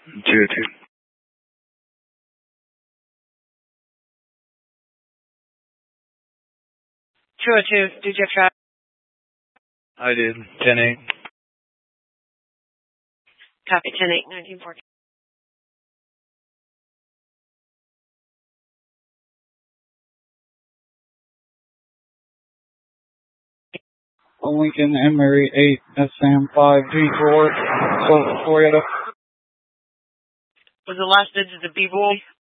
202. 202, did you have traffic? I did. 10-8. Copy, 10-8, 1914. Lincoln Emery 8 SM5 G4 Toyota. Was the last digit the B-boy?